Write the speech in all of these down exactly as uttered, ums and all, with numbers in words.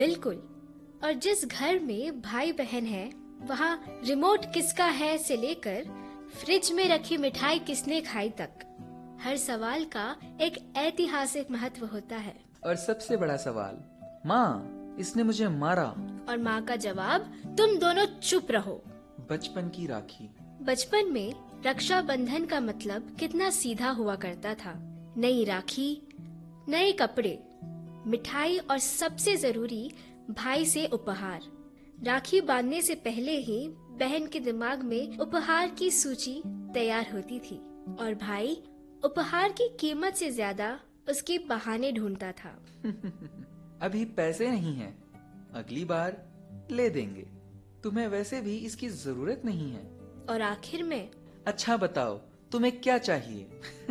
बिल्कुल। और जिस घर में भाई बहन है, वहाँ रिमोट किसका है से लेकर फ्रिज में रखी मिठाई किसने खाई तक, हर सवाल का एक ऐतिहासिक महत्व होता है। और सबसे बड़ा सवाल, माँ इसने मुझे मारा। और माँ का जवाब, तुम दोनों चुप रहो। बचपन की राखी। बचपन में रक्षाबंधन का मतलब कितना सीधा हुआ करता था। नई राखी, नए कपड़े, मिठाई और सबसे जरूरी भाई से उपहार। राखी बांधने से पहले ही बहन के दिमाग में उपहार की सूची तैयार होती थी और भाई उपहार की कीमत से ज्यादा उसके बहाने ढूंढता था। अभी पैसे नहीं हैं, अगली बार ले देंगे। तुम्हें वैसे भी इसकी जरूरत नहीं है। और आखिर में, अच्छा बताओ तुम्हें क्या चाहिए?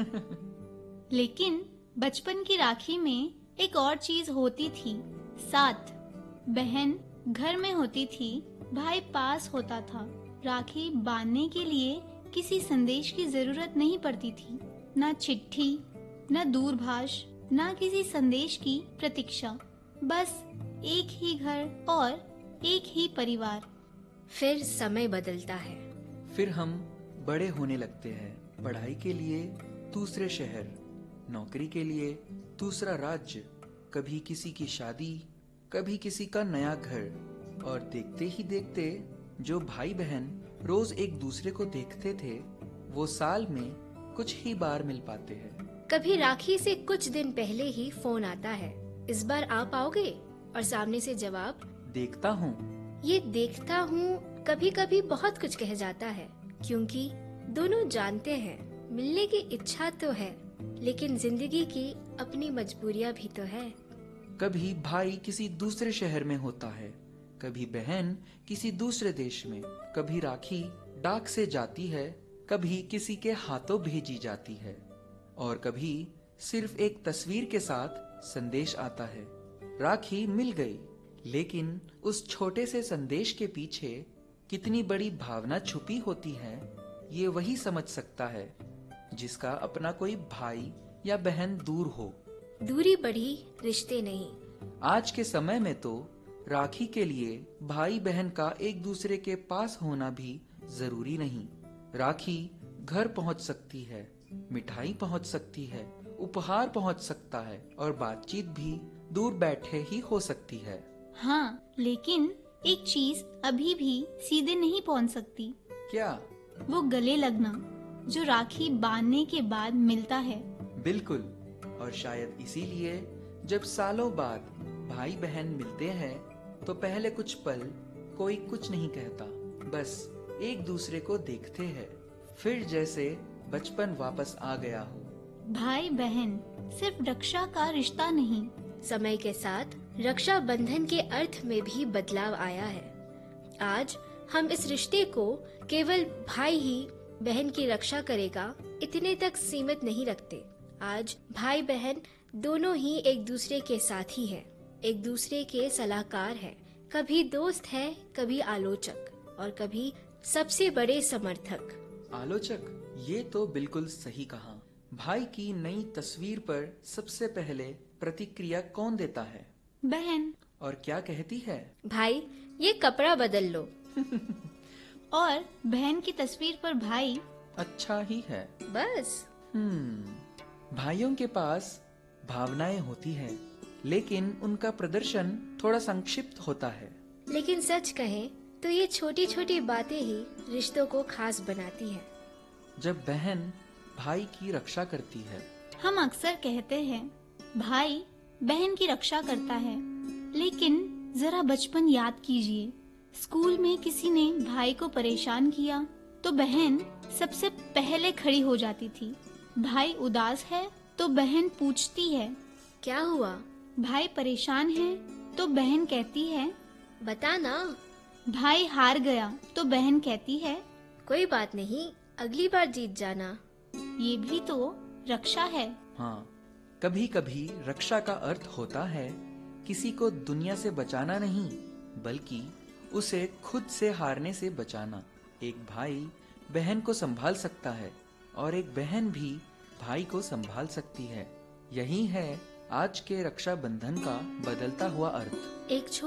लेकिन बचपन की राखी में एक और चीज होती थी, साथ। बहन घर में होती थी, भाई पास होता था। राखी बांधने के लिए किसी संदेश की जरूरत नहीं पड़ती थी, ना चिट्ठी, ना दूरभाष, ना किसी संदेश की प्रतीक्षा। बस एक ही घर और एक ही परिवार। फिर समय बदलता है। फिर हम बड़े होने लगते हैं, पढ़ाई के लिए दूसरे शहर, नौकरी के लिए दूसरा राज्य, कभी किसी की शादी, कभी किसी का नया घर। और देखते ही देखते जो भाई बहन रोज एक दूसरे को देखते थे, वो साल में कुछ ही बार मिल पाते हैं। कभी राखी से कुछ दिन पहले ही फोन आता है, इस बार आ पाओगे? और सामने से जवाब, देखता हूँ। ये देखता हूँ कभी कभी बहुत कुछ कह जाता है, क्योंकि दोनों जानते हैं मिलने की इच्छा तो है, लेकिन जिंदगी की अपनी मजबूरियाँ भी तो है। कभी भाई किसी दूसरे शहर में होता है, कभी बहन किसी दूसरे देश में, कभी राखी डाक से जाती है, कभी किसी के हाथों भेजी जाती है, और कभी सिर्फ एक तस्वीर के साथ संदेश आता है। राखी मिल गई, लेकिन उस छोटे से संदेश के पीछे कितनी बड़ी भावना छुपी होती है, ये वही समझ सकता है जिसका अपना कोई भाई या बहन दूर हो। दूरी बढ़ी, रिश्ते नहीं। आज के समय में तो राखी के लिए भाई बहन का एक दूसरे के पास होना भी जरूरी नहीं। राखी घर पहुंच सकती है, मिठाई पहुंच सकती है, उपहार पहुंच सकता है, और बातचीत भी दूर बैठे ही हो सकती है। हाँ, लेकिन एक चीज अभी भी सीधे नहीं पहुंच सकती। क्या? वो गले लगना, जो राखी बांधने के बाद मिलता है। बिल्कुल। और शायद इसीलिए जब सालों बाद भाई बहन मिलते हैं तो पहले कुछ पल कोई कुछ नहीं कहता, बस एक दूसरे को देखते हैं, फिर जैसे बचपन वापस आ गया हो। भाई बहन सिर्फ रक्षा का रिश्ता नहीं, समय के साथ रक्षा बंधन के अर्थ में भी बदलाव आया है। आज हम इस रिश्ते को केवल भाई ही बहन की रक्षा करेगा इतने तक सीमित नहीं रखते। आज भाई बहन दोनों ही एक दूसरे के साथी हैं, एक दूसरे के सलाहकार हैं, कभी दोस्त है, कभी आलोचक, और कभी सबसे बड़े समर्थक। आलोचक? ये तो बिल्कुल सही कहा। भाई की नई तस्वीर पर सबसे पहले प्रतिक्रिया कौन देता है? बहन। और क्या कहती है? भाई ये कपड़ा बदल लो। और बहन की तस्वीर पर भाई, अच्छा ही है। बस। हम्म भाइयों के पास भावनाएं होती हैं, लेकिन उनका प्रदर्शन थोड़ा संक्षिप्त होता है। लेकिन सच कहें तो ये छोटी छोटी बातें ही रिश्तों को खास बनाती हैं। जब बहन भाई की रक्षा करती है। हम अक्सर कहते हैं भाई बहन की रक्षा करता है, लेकिन जरा बचपन याद कीजिए। स्कूल में किसी ने भाई को परेशान किया तो बहन सबसे पहले खड़ी हो जाती थी। भाई उदास है तो बहन पूछती है, क्या हुआ? भाई परेशान है तो बहन कहती है, बता ना। भाई हार गया तो बहन कहती है, कोई बात नहीं, अगली बार जीत जाना। ये भी तो रक्षा है। हाँ, कभी कभी रक्षा का अर्थ होता है किसी को दुनिया से बचाना नहीं, बल्कि उसे खुद से हारने से बचाना। एक भाई बहन को संभाल सकता है और एक बहन भी भाई को संभाल सकती है। यही है आज के रक्षाबंधन का बदलता हुआ अर्थ। एक